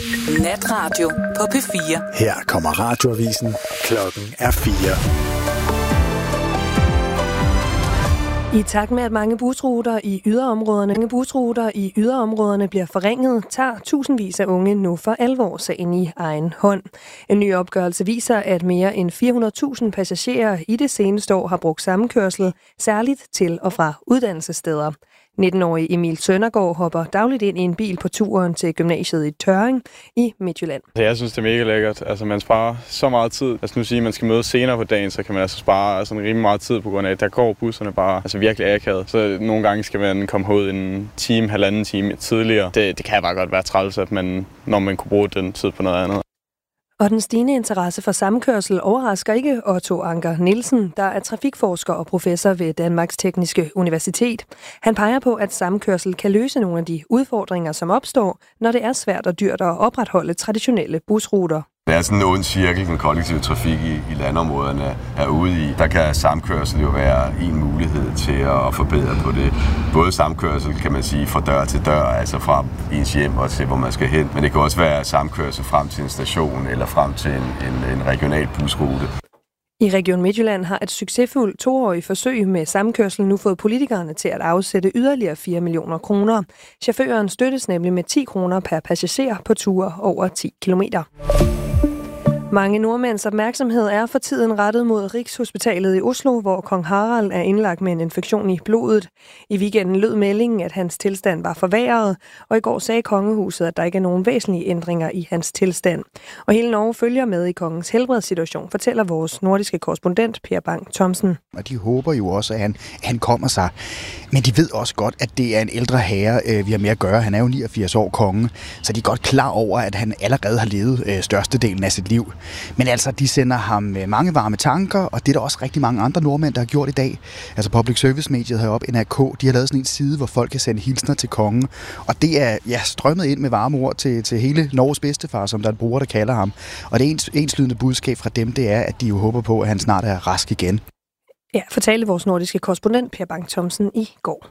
Natradio på P4. Her kommer radioavisen. Klokken er 4. I takt med, at mange busruter i yderområderne bliver forringet, tager tusindvis af unge nu for alvor sagen i egen hånd. En ny opgørelse viser, at mere end 400.000 passagerer i det seneste år har brugt sammenkørsel, særligt til og fra uddannelsessteder. 19-årige Emil Søndergaard hopper dagligt ind i en bil på turen til gymnasiet i Tørring i Midtjylland. Jeg synes, det er mega lækkert. Altså, man sparer så meget tid. Nu sige, at man skal møde senere på dagen, så kan man altså spare rimelig meget tid på grund af, at der går busserne bare virkelig akavet. Så nogle gange skal man komme ud en time, halvanden time tidligere. Det kan bare godt være træls, at når man kunne bruge den tid på noget andet. Og den stigende interesse for samkørsel overrasker ikke Otto Anker Nielsen, der er trafikforsker og professor ved Danmarks Tekniske Universitet. Han peger på, at samkørsel kan løse nogle af de udfordringer, som opstår, når det er svært og dyrt at opretholde traditionelle busruter. Det er sådan en ond cirkel, den kollektive trafik i landområderne er ude i. Der kan samkørsel jo være en mulighed til at forbedre på det. Både samkørsel, kan man sige, fra dør til dør, altså fra ens hjem og til, hvor man skal hen. Men det kan også være samkørsel frem til en station eller frem til en regional busrute. I Region Midtjylland har et succesfuldt 2-årigt forsøg med samkørsel nu fået politikerne til at afsætte yderligere 4 millioner kroner. Chaufføren støttes nemlig med 10 kroner per passager på ture over 10 kilometer. Mange nordmænds opmærksomhed er for tiden rettet mod Rigshospitalet i Oslo, hvor kong Harald er indlagt med en infektion i blodet. I weekenden lød meldingen, at hans tilstand var forværret, og i går sagde kongehuset, at der ikke er nogen væsentlige ændringer i hans tilstand. Og hele Norge følger med i kongens helbredssituation, fortæller vores nordiske korrespondent Per Bang Thomsen. Og de håber jo også, at han kommer sig. Men de ved også godt, at det er en ældre herre, vi har med at gøre. Han er jo 89 år konge, så de er godt klar over, at han allerede har levet størstedelen af sit liv. Men altså, de sender ham mange varme tanker, og det er der også rigtig mange andre nordmænd, der har gjort i dag. Altså Public Service-mediet heroppe, NRK, de har lavet sådan en side, hvor folk kan sende hilsner til kongen. Og det er strømmet ind med varme ord til hele Norges bedstefar, som der er en bruger, der kalder ham. Og det enslydende budskab fra dem, det er, at de jo håber på, at han snart er rask igen. Ja, fortalte vores nordiske korrespondent Per Bang Thomsen i går.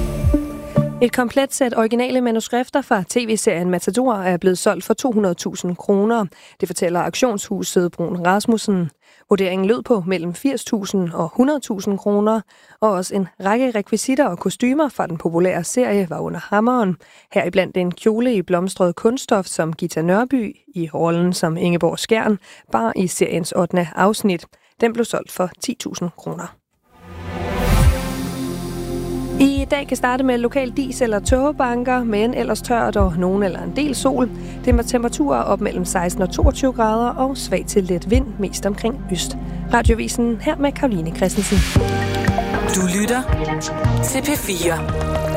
Et komplet sæt originale manuskrifter fra tv-serien Matador er blevet solgt for 200.000 kroner. Det fortæller auktionshuset Brun Rasmussen. Vurderingen lød på mellem 80.000 og 100.000 kroner, og også en række rekvisitter og kostymer fra den populære serie var under hammeren. Heriblandt en kjole i blomstret kunststof, som Gita Nørby i rollen som Ingeborg Skjern bar i seriens 8. afsnit. Den blev solgt for 10.000 kroner. I dag kan starte med lokal dis- eller tågebanker, men ellers tørt og nogen eller en del sol. Det med temperaturer op mellem 16 og 22 grader og svag til let vind, mest omkring øst. Radiovisen her med Karoline Christensen. Du lytter til P4.